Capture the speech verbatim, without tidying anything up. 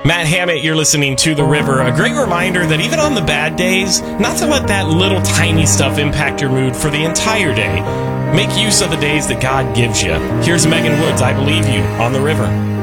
Matt Hammett, you're listening to The River. A great reminder that even on the bad days, not to let that little tiny stuff impact your mood for the entire day. Make use of the days that God gives you. Here's Megan Woods, I Believe You, on The River.